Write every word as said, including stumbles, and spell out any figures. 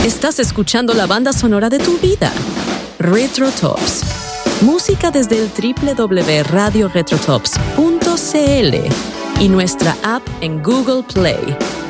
Estás escuchando la banda sonora de tu vida. Retro Tops. Música desde el doble u doble u doble u punto radio retrotops punto c l y nuestra app en Google Play.